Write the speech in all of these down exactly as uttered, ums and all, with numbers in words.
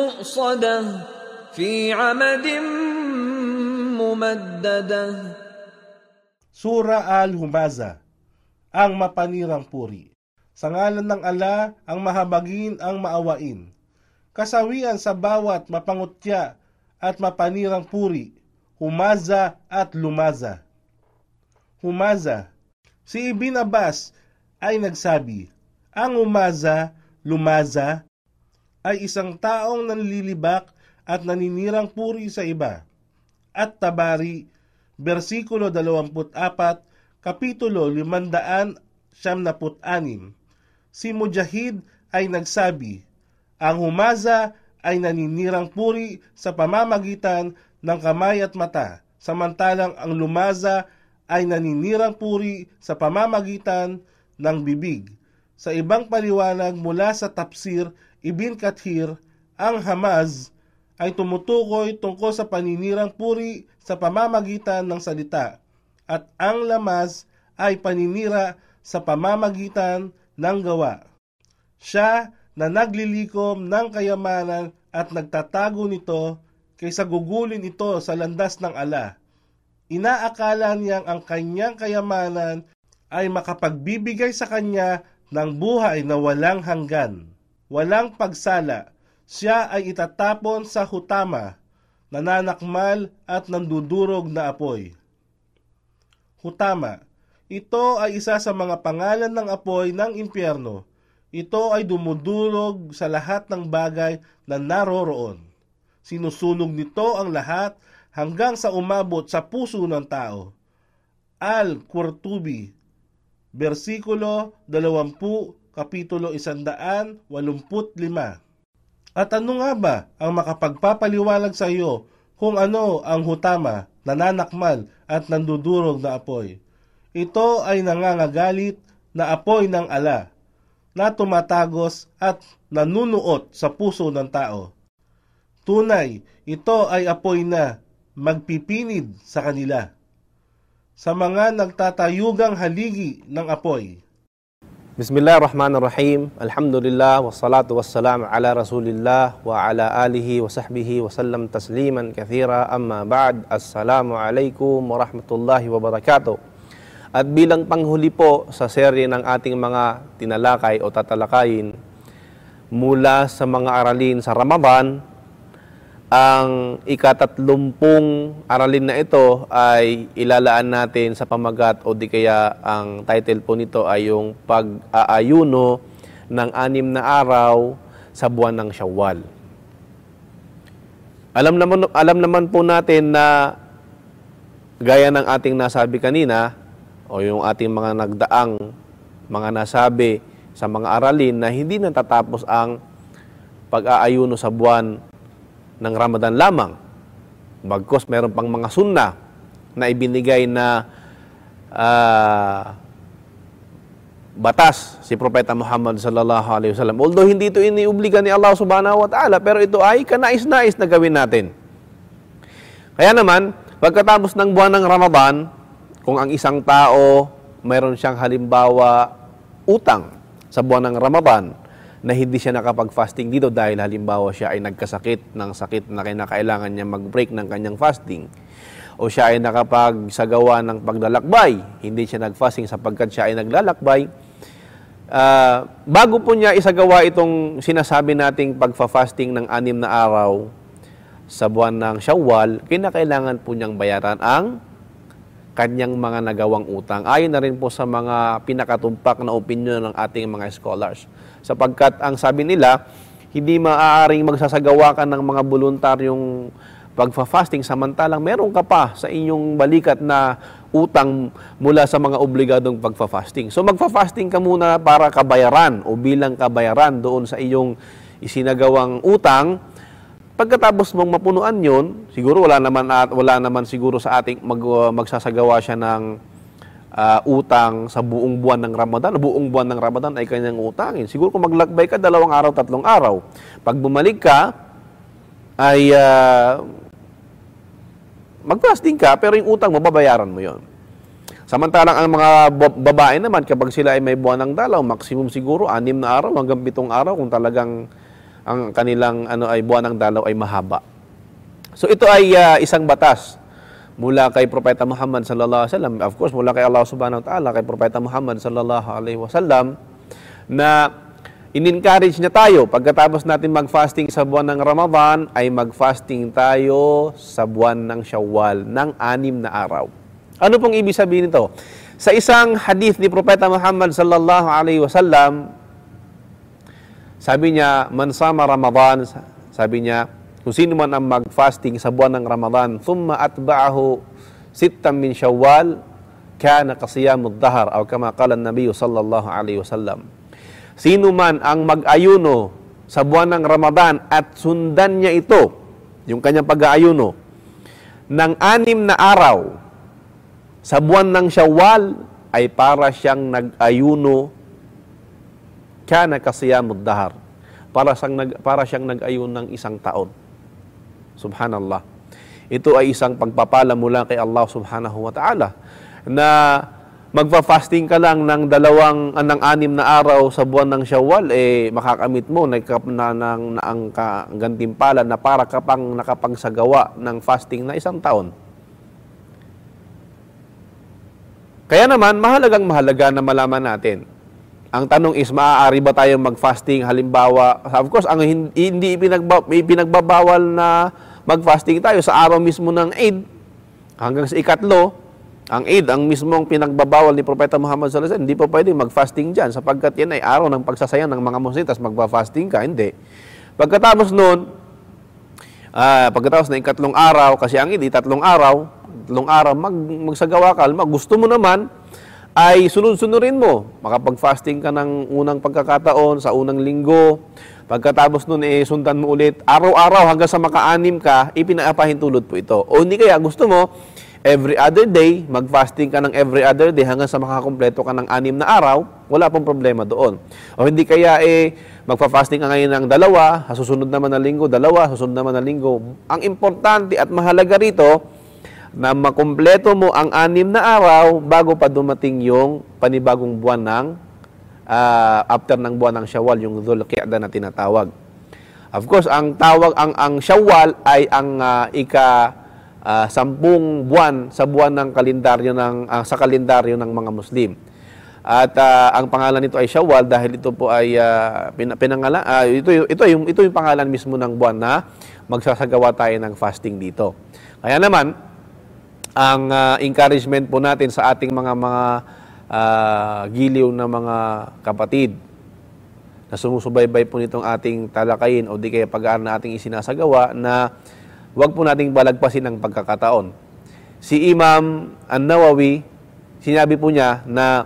مؤصدة في عمد ممددة. Sura Al-Humaza, ang mapanirang puri. Sa ngalan ng ala, ang mahabagin, ang maawain. Kasawian sa bawat mapangutya at mapanirang puri, Humaza at Lumaza. Humaza. Si Ibn Abbas ay nagsabi, ang Humaza, Lumaza, ay isang taong nanlilibak at naninirang puri sa iba. At Tabari, versikulo dalawampu't apat, kapitulo limandaan siyamnaput anim. Si Mujahid ay nagsabi, ang Humaza ay naninirang puri sa pamamagitan ng kamay at mata, samantalang ang Lumaza ay naninirang puri sa pamamagitan ng bibig. Sa ibang paliwanag mula sa Tafsir Ibn Kathir, ang Hamaz ay tumutukoy tungkol sa paninirang puri sa pamamagitan ng salita, at ang Lamaz ay paninira sa pamamagitan ng gawa. Siya na naglilikom ng kayamanan at nagtatago nito kaysa gugulin ito sa landas ng ala. Inaakala niyang ang kanyang kayamanan ay makapagbibigay sa kanya ng buhay na walang hanggan, walang pagsala. Siya ay itatapon sa hutama, nananakmal at nandudurog na apoy. Hutama. Ito ay isa sa mga pangalan ng apoy ng impyerno. Ito ay dumudurog sa lahat ng bagay na naroroon. Sinusunog nito ang lahat hanggang sa umabot sa puso ng tao. Al-Qurtubi, versikulo dalawampu, kapitulo isandaan walumput lima. At ano nga ba ang makapagpapaliwalag sa iyo kung ano ang hutama, nananakmal at nandudurog na apoy? Ito ay nangangagalit na apoy ng ala na tumatagos at nanunuot sa puso ng tao. Tunay, ito ay apoy na magpipinid sa kanila, sa mga nagtatayugang haligi ng apoy. Bismillahirrahmanirrahim. Alhamdulillah wassalatu wassalamu ala Rasulillah wa ala alihi wa sahbihi wa sallam tasliman kathira, amma ba'd. Assalamu alaikum warahmatullahi wabarakatuh. At bilang panghuli po sa serye ng ating mga tinalakay o tatalakayin mula sa mga aralin sa Ramadan, ang ikatatlumpung aralin na ito ay ilalaan natin sa pamagat o di kaya ang title po nito ay yung pag-aayuno ng anim na araw sa buwan ng Syawal. Alam naman, alam naman po natin na gaya ng ating nasabi kanina o yung ating mga nagdaang mga nasabi sa mga aralin na hindi natatapos ang pag-aayuno sa buwan ng Ramadan lamang. Bagkus meron pang mga sunna na ibinigay na uh, batas si Propeta Muhammad sallallahu alaihi wasallam. Although hindi ito iniubliga ni Allah subhanahu wa ta'ala, pero ito ay kanais-nais na gawin natin. Kaya naman, pagkatapos ng buwan ng Ramadan, kung ang isang tao mayroon siyang halimbawa utang sa buwan ng Ramadan, na hindi siya nakapag-fasting dito dahil halimbawa siya ay nagkasakit ng sakit na kinakailangan niya mag-break ng kanyang fasting, o siya ay nakapagsagawa ng paglalakbay, hindi siya nag-fasting sapagkat siya ay naglalakbay, uh, bago po niya isagawa itong sinasabi nating pagfa-fasting ng anim na araw sa buwan ng Syawal, kinakailangan po niyang bayaran ang kanyang mga nagawang utang. Ayon na rin po sa mga pinakatumpak na opinion ng ating mga scholars. Sapagkat ang sabi nila, hindi maaaring magsasagawa ka ng mga voluntaryong pagfa-fasting samantalang meron ka pa sa inyong balikat na utang mula sa mga obligadong pagfa-fasting. So magfa-fasting ka muna para kabayaran o bilang kabayaran doon sa iyong isinagawang utang. Pagkatapos mong mapunuan yon, siguro wala naman at wala naman siguro sa ating mag, magsasagawa siya ng Uh, utang sa buong buwan ng Ramadan. Buong buwan ng Ramadan ay kanyang utangin. Siguro kung maglakbay ka, dalawang araw, tatlong araw. Pag bumalik ka, ay uh, mag-fasting ka, pero yung utang mo, babayaran mo yon. Samantalang ang mga babae naman, kapag sila ay may buwan ng dalaw, maximum siguro, anim na araw hanggang pitong araw, kung talagang ang kanilang ano ay buwan ng dalaw ay mahaba. So ito ay uh, isang batas mula kay Propeta Muhammad sallallahu alaihi wasallam, of course mula kay Allah subhanahu wa ta'ala, kay Propeta Muhammad sallallahu alaihi wasallam, na in-encourage niya tayo pagkatapos natin mag-fasting sa buwan ng Ramadan ay mag-fasting tayo sa buwan ng Shawwal ng anim na araw. Ano pong ibig sabihin nito? Sa isang hadith ni Propeta Muhammad sallallahu alaihi wasallam, sabi niya, man sama Ramadan, sabi niya, kung sino man ang mag-fasting sa buwan ng Ramadan, thumma atba'ahu sittam min Shawwal, kana kasiyamud dahar, o kama qala an-nabiy sallallahu alaihi wasallam. Sino man ang mag-ayuno sa buwan ng Ramadan at sundan niya ito, yung kanyang pag-aayuno, ng anim na araw sa buwan ng Shawwal, ay para siyang nag-ayuno, kana kasiyamud dahar, para siyang nag para siyang nag-ayuno ng isang taon. Subhanallah. Ito ay isang pagpapala mula kay Allah subhanahu wa ta'ala na magpa-fasting ka lang ng dalawang uh, ng anim na araw sa buwan ng Shawwal, eh makakamit mo na, na, na, na ang gantimpala na para ka pang nakapagsagawa ng fasting na isang taon. Kaya naman, mahalagang mahalaga na malaman natin. Ang tanong is, maaari ba tayong mag-fasting? Halimbawa, of course, ang hindi, hindi pinagba, pinagbabawal na mag-fasting tayo sa araw mismo ng Eid hanggang sa ikatlo. Ang Eid, ang mismong pinagbabawal ni Propeta Muhammad sallallahu alaihi wasallam, hindi pa pwede mag-fasting dyan sapagkat yan ay araw ng pagsasayang ng mga Muslim, tas magpa-fasting ka, hindi. Pagkatapos nun, uh, pagkatapos ng ikatlong araw, kasi ang Eid, tatlong araw, tatlong araw, mag, magsagawa ka, mag, gusto mo naman, ay sunod-sunurin mo. Makapag-fasting ka ng unang pagkakataon sa unang linggo. Pagkatapos nun, eh, sundan mo ulit. Araw-araw hanggang sa maka-anim ka, ipinapahintulot po ito. O hindi kaya, gusto mo, every other day, mag-fasting ka ng every other day hanggang sa makakumpleto ka ng anim na araw, wala pong problema doon. O hindi kaya, eh, magpa-fasting ka ngayon ng dalawa, susunod naman na linggo, dalawa, susunod naman na linggo. Ang importante at mahalaga rito, na makumpleto mo ang anim na araw bago pa dumating yung panibagong buwan ng uh, after ng buwan ng Shawwal, yung Dhul Qi'dah na tinatawag. Of course, ang tawag ang ang Shawwal ay ang uh, ika uh, sampung buwan sa buwan ng kalendaryo ng uh, sa kalendaryo ng mga Muslim. At uh, ang pangalan nito ay Shawwal dahil ito po ay uh, pinangalan uh, ito ito yung ito yung pangalan mismo ng buwan na magsasagawa tayo ng fasting dito. Kaya naman ang uh, encouragement po natin sa ating mga mga uh, giliw na mga kapatid na sumusubaybay po nitong ating talakayin o di kaya pag-aaral na ating isinasagawa na huwag po nating balagpasin ang pagkakataon. Si Imam An-Nawawi, sinabi po niya na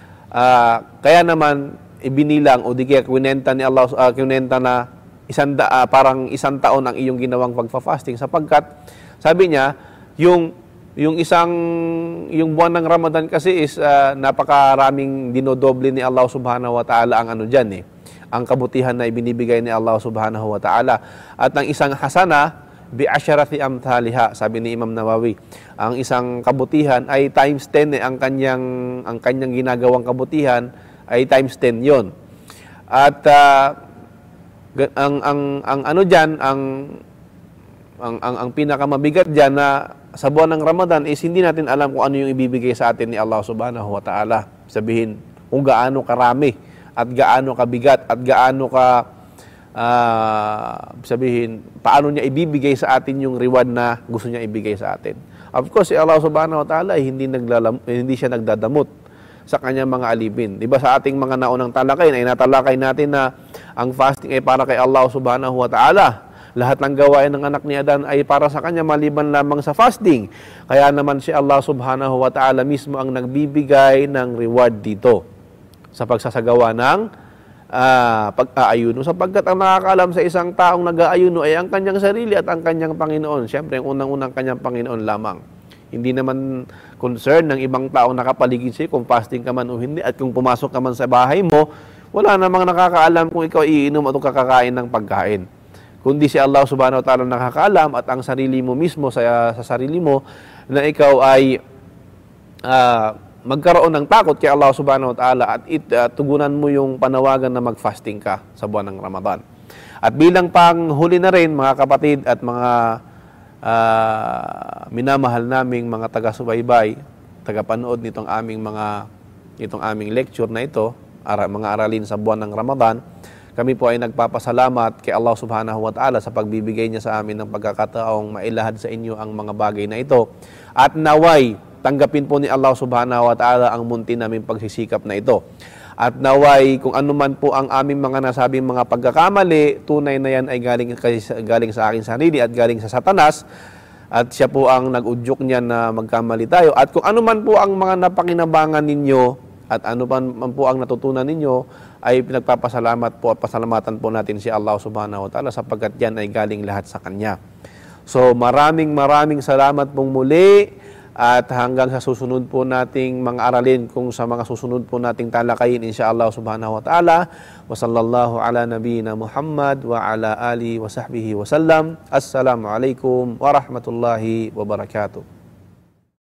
uh, kaya naman ibinilang o di kaya kwinenta ni Allah, uh, kwinenta na isang da, uh, parang isang taon ang iyong ginawang pagfa-fasting sapagkat sabi niya yung Yung isang, yung buwan ng Ramadan kasi is uh, napakaraming dinodoble ni Allah subhanahu wa ta'ala ang ano dyan eh. Ang kabutihan na ibinibigay ni Allah subhanahu wa ta'ala. At ang isang hasana, bi asharati amthaliha, sabi ni Imam Nawawi. Ang isang kabutihan ay times ten eh, ang kanyang, ang kanyang ginagawang kabutihan ay times ten yon. At uh, ang, ang, ang ano dyan, ang, ang, ang, ang pinakamabigat dyan na sa buwan ng Ramadan is hindi natin alam kung ano yung ibibigay sa atin ni Allah subhanahu wa ta'ala. Sabihin kung gaano karami at gaano kabigat at gaano ka uh, sabihin paano niya ibibigay sa atin yung reward na gusto niya ibigay sa atin. Of course, si Allah subhanahu wa ta'ala ay hindi, naglalam, hindi siya nagdadamot sa kanyang mga alipin. Diba sa ating mga naunang talakay ay natalakay natin na ang fasting ay para kay Allah subhanahu wa ta'ala. Lahat ng gawain ng anak ni Adan ay para sa kanya maliban lamang sa fasting. Kaya naman si Allah subhanahu wa ta'ala mismo ang nagbibigay ng reward dito sa pagsasagawa ng uh, pag-aayuno. Sapagkat ang nakakaalam sa isang taong nag-aayuno ay ang kanyang sarili at ang kanyang Panginoon. Siyempre, ang unang-unang kanyang Panginoon lamang. Hindi naman concern ng ibang taong nakapaligid siya kung fasting ka man o hindi. At kung pumasok ka man sa bahay mo, wala namang nakakaalam kung ikaw iinom o kakakain ng pagkain. Kundi si Allah subhanahu wa ta'ala nakakaalam at ang sarili mo mismo sa, sa sarili mo na ikaw ay uh, magkaroon ng takot kay Allah subhanahu wa ta'ala at it, uh, tugunan mo yung panawagan na mag-fasting ka sa buwan ng Ramadan. At bilang panghuli na rin, mga kapatid at mga uh, minamahal naming mga taga-subaybay, tagapanood nitong aming mga itong aming lecture na ito, ara, mga aralin sa buwan ng Ramadan, kami po ay nagpapasalamat kay Allah subhanahu wa ta'ala sa pagbibigay niya sa amin ng pagkakataong mailahad sa inyo ang mga bagay na ito. At naway, tanggapin po ni Allah subhanahu wa ta'ala ang munti naming pagsisikap na ito. At naway, kung ano man po ang aming mga nasabing mga pagkakamali, tunay na yan ay galing, galing sa aking sarili at galing sa Satanas. At siya po ang nag-udyok niya na magkamali tayo. At kung ano man po ang mga napakinabangan ninyo, at ano man po ang natutunan ninyo, ay pinagpapasalamat po at pasalamatan po natin si Allah subhanahu wa ta'ala sapagkat yan ay galing lahat sa Kanya. So maraming maraming salamat pong muli at hanggang sa susunod po nating mga aralin kung sa mga susunod po nating talakayin insyaAllah subhanahu wa ta'ala. Wa sallallahu ala nabiyina Muhammad wa ala alihi wa sahbihi wa sallam. Assalamualaikum warahmatullahi wabarakatuh.